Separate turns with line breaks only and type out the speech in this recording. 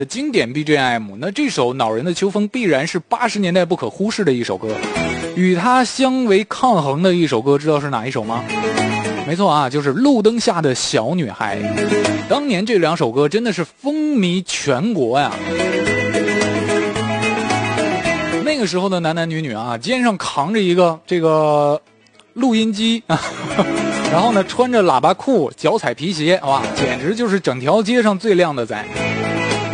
经典 BGM， 那这首《恼人的秋风》必然是80年代不可忽视的一首歌。与它相为抗衡的一首歌，知道是哪一首吗？没错啊，就是《路灯下的小女孩》。当年这两首歌真的是风靡全国呀。那个时候的男男女女啊，肩上扛着一个这个录音机啊，然后呢穿着喇叭裤，脚踩皮鞋，哇，简直就是整条街上最靓的仔。